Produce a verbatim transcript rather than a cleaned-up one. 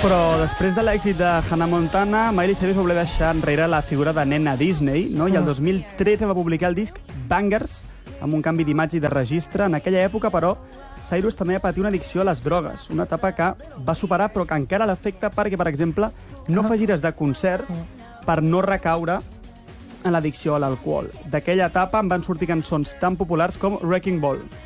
Però després de l'èxit de Hannah Montana, Miley Cyrus va voler deixar enrere la figura de nena Disney, no? I el dos mil tretze va publicar el disc Bangers, amb un canvi d'imatge i de registre. En aquella època, però, Cyrus també va patir una addicció a les drogues, una etapa que va superar però que encara l'afecta perquè, per exemple, no fa gires de concert per no recaure en l'addicció a l'alcohol. D'aquella etapa en van sortir cançons tan populars com Wrecking Ball.